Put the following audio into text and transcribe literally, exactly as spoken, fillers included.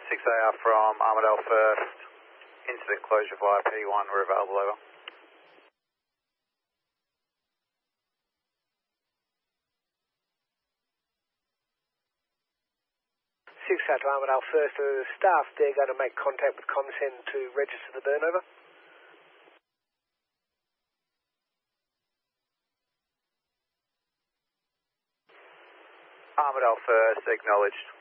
six A R from Armidale First into the enclosure via P one, we're available, over. six out to Armidale First, the staff, they're going to make contact with Comsend to register the burn, over. Armidale First, acknowledged.